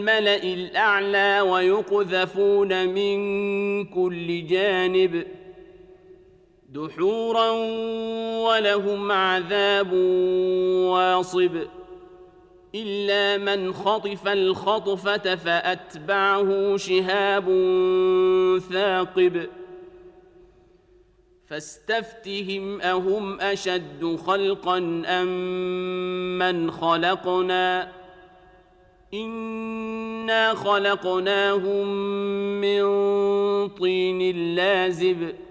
الملأ الأعلى ويقذفون من كل جانب دحورا ولهم عذاب واصب إلا من خطف الخطفة فأتبعه شهاب ثاقب فاستفتهم أهم أشد خلقا أم من خلقنا إنا خلقناهم من طين لازب